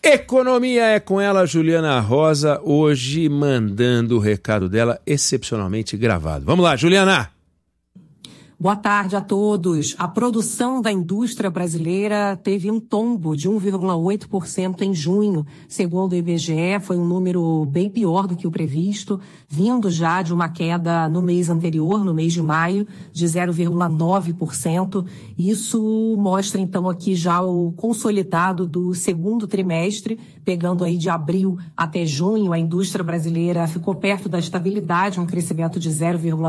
Economia é com ela, Juliana Rosa, hoje mandando o recado dela excepcionalmente gravado. Vamos lá, Juliana! Boa tarde a todos. A produção da indústria brasileira teve um tombo de 1,8% em junho. Segundo o IBGE, foi um número bem pior do que o previsto, vindo já de uma queda no mês anterior, no mês de maio, de 0,9%. Isso mostra, então, aqui já o consolidado do segundo trimestre, pegando aí de abril até junho, a indústria brasileira ficou perto da estabilidade, um crescimento de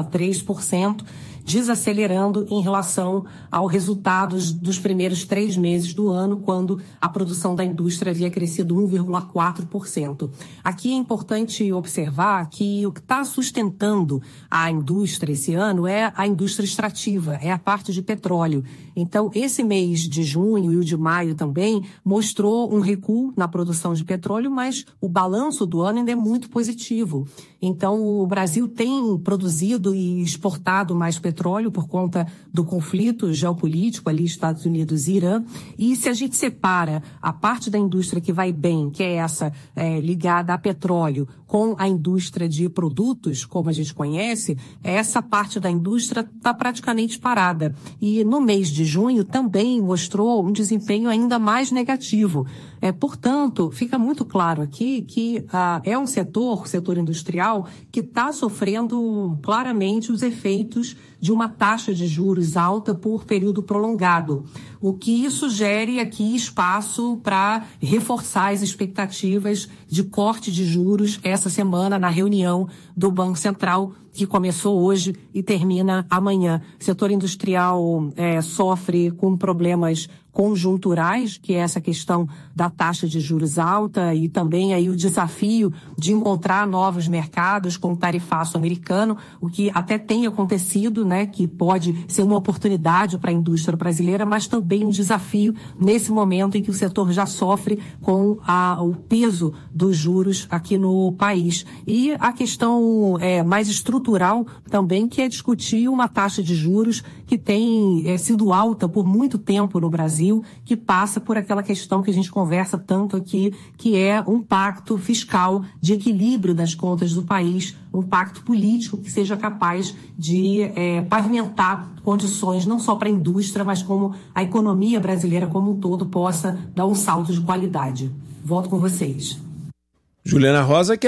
0,3%, desacelerando em relação aos resultados dos primeiros 3 meses do ano, quando a produção da indústria havia crescido 1,4%. Aqui é importante observar que o que está sustentando a indústria esse ano é a indústria extrativa, é a parte de petróleo. Então, esse mês de junho e o de maio também mostrou um recuo na produção de petróleo, mas o balanço do ano ainda é muito positivo. Então, o Brasil tem produzido e exportado mais petróleo por conta do conflito geopolítico ali, Estados Unidos e Irã. E se a gente separa a parte da indústria que vai bem, que é essa ligada a petróleo, com a indústria de produtos, como a gente conhece, essa parte da indústria está praticamente parada. E no mês de junho também mostrou um desempenho ainda mais negativo. Portanto, fica muito claro aqui que é um setor, o setor industrial, que está sofrendo claramente os efeitos de uma taxa de juros alta por período prolongado, o que sugere aqui espaço para reforçar as expectativas de corte de juros essa semana na reunião do Banco Central, que começou hoje e termina amanhã. O setor industrial sofre com problemas conjunturais, que é essa questão da taxa de juros alta e também aí o desafio de encontrar novos mercados com o tarifaço americano, o que até tem acontecido, né, que pode ser uma oportunidade para a indústria brasileira, mas também um desafio nesse momento em que o setor já sofre com o peso dos juros aqui no país. E a questão mais estrutural também, que é discutir uma taxa de juros que tem sido alta por muito tempo no Brasil, que passa por aquela questão que a gente conversa tanto aqui, que é um pacto fiscal de equilíbrio das contas do país, um pacto político que seja capaz de pavimentar condições não só para a indústria, mas como a economia brasileira como um todo possa dar um salto de qualidade. Volto com vocês. Juliana Rosa, que